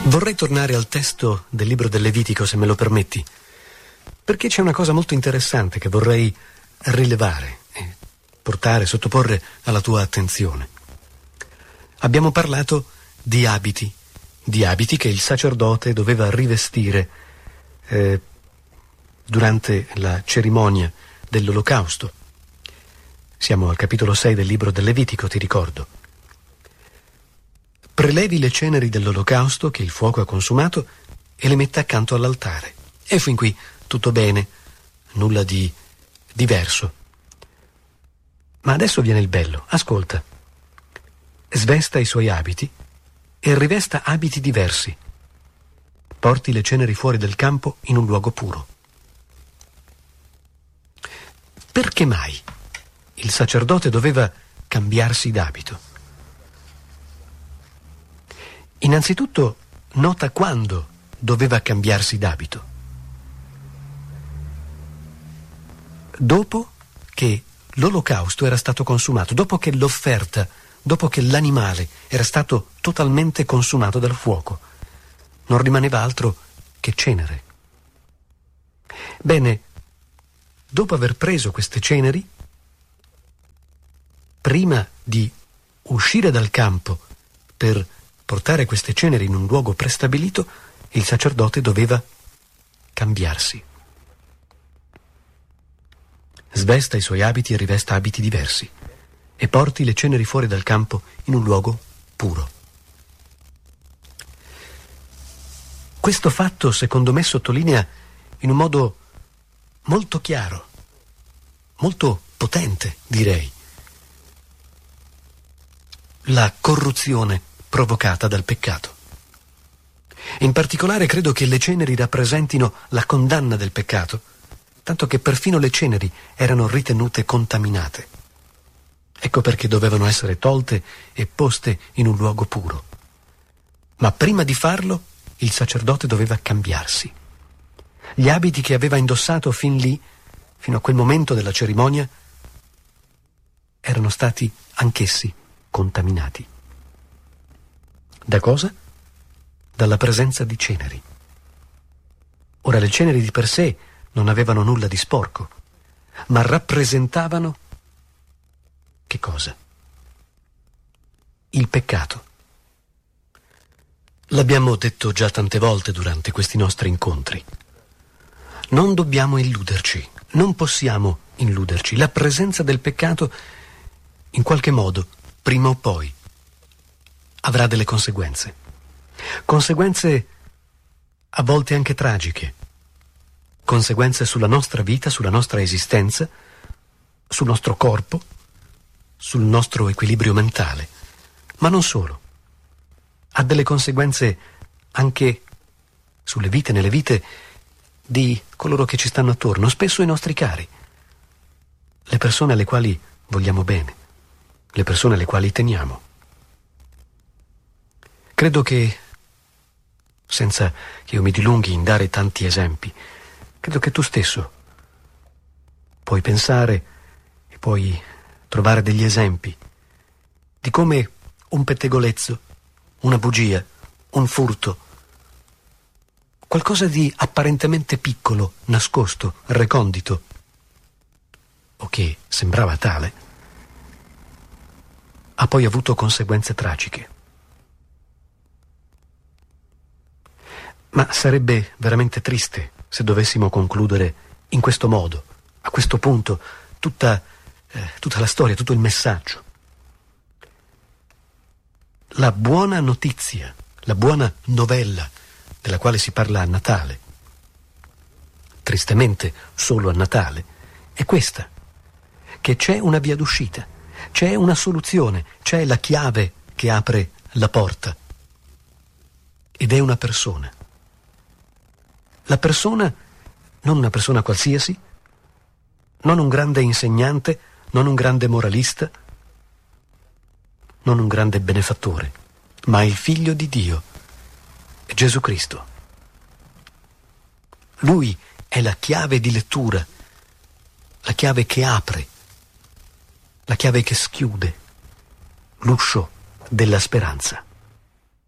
Vorrei tornare al testo del libro del Levitico, se me lo permetti, perché c'è una cosa molto interessante che vorrei rilevare e sottoporre alla tua attenzione. Abbiamo parlato di abiti che il sacerdote doveva rivestire durante la cerimonia dell'olocausto. Siamo al capitolo 6 del libro del Levitico, ti ricordo. Prelevi le ceneri dell'olocausto che il fuoco ha consumato e le metta accanto all'altare. E fin qui tutto bene, nulla di diverso. Ma adesso viene il bello. Ascolta. Svesta i suoi abiti e rivesta abiti diversi. Porti le ceneri fuori del campo in un luogo puro. Perché mai il sacerdote doveva cambiarsi d'abito? Innanzitutto nota quando doveva cambiarsi d'abito. Dopo che l'olocausto era stato consumato, dopo che l'offerta, dopo che l'animale era stato totalmente consumato dal fuoco. Non rimaneva altro che cenere. Bene, dopo aver preso queste ceneri, prima di uscire dal campo per portare queste ceneri in un luogo prestabilito, il sacerdote doveva cambiarsi. Svesta i suoi abiti e rivesta abiti diversi e porti le ceneri fuori dal campo in un luogo puro. Questo fatto, secondo me, sottolinea in un modo molto chiaro, molto potente, direi, la corruzione provocata dal peccato. In particolare credo che le ceneri rappresentino la condanna del peccato, tanto che perfino le ceneri erano ritenute contaminate. Ecco perché dovevano essere tolte e poste in un luogo puro. Ma prima di farlo, il sacerdote doveva cambiarsi. Gli abiti che aveva indossato fino a quel momento della cerimonia, erano stati anch'essi contaminati. Da cosa? Dalla presenza di ceneri. Ora, le ceneri di per sé non avevano nulla di sporco, ma rappresentavano che cosa? Il peccato. L'abbiamo detto già tante volte durante questi nostri incontri. Non dobbiamo illuderci, non possiamo illuderci. La presenza del peccato, in qualche modo, prima o poi, avrà delle conseguenze. Conseguenze a volte anche tragiche. Conseguenze sulla nostra vita, sulla nostra esistenza, sul nostro corpo, sul nostro equilibrio mentale. Ma non solo. Ha delle conseguenze anche sulle vite, nelle vite di coloro che ci stanno attorno, spesso i nostri cari, le persone alle quali vogliamo bene, le persone alle quali teniamo. Credo che, senza che io mi dilunghi in dare tanti esempi, credo che tu stesso puoi pensare e puoi trovare degli esempi di come un pettegolezzo, una bugia, un furto, qualcosa di apparentemente piccolo, nascosto, recondito, o che sembrava tale, ha poi avuto conseguenze tragiche. Ma sarebbe veramente triste se dovessimo concludere in questo modo, a questo punto, tutta la storia, tutto il messaggio. La buona notizia, la buona novella della quale si parla a Natale, tristemente solo a Natale, è questa, che c'è una via d'uscita, c'è una soluzione, c'è la chiave che apre la porta, ed è una persona. La persona, non una persona qualsiasi, non un grande insegnante, non un grande moralista, non un grande benefattore, ma il Figlio di Dio, Gesù Cristo. Lui è la chiave di lettura, la chiave che apre, la chiave che schiude l'uscio della speranza.